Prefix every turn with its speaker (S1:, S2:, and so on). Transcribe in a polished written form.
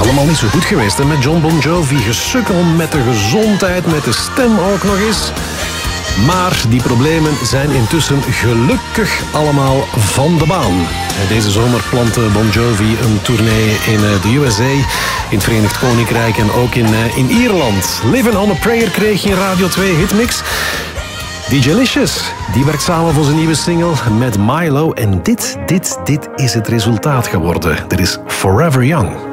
S1: allemaal niet zo goed geweest hè? Met John Bon Jovi. Gesukkel met de gezondheid, met de stem ook nog eens. Maar die problemen zijn intussen gelukkig allemaal van de baan. Deze zomer plantte Bon Jovi een tournee in de USA, in het Verenigd Koninkrijk en ook in Ierland. Living on a Prayer kreeg je in Radio 2 Hitmix. DJ Licious, die werkt samen voor zijn nieuwe single met Milo. En dit is het resultaat geworden. Er is Forever Young.